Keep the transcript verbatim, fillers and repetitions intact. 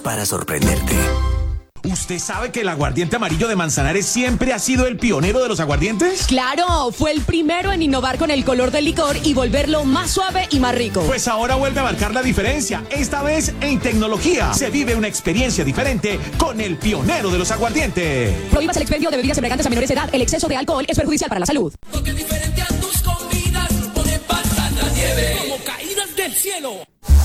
para sorprenderte. ¿Usted sabe que el aguardiente amarillo de Manzanares siempre ha sido el pionero de los aguardientes? ¡Claro! Fue el primero en innovar con el color del licor y volverlo más suave y más rico. Pues ahora vuelve a marcar la diferencia, esta vez en tecnología. Se vive una experiencia diferente con el pionero de los aguardientes. Prohíbas el expendio de bebidas embriagantes a menores de edad. El exceso de alcohol es perjudicial para la salud. Porque diferente a tus comidas, pone pasa la nieve como caídas del cielo.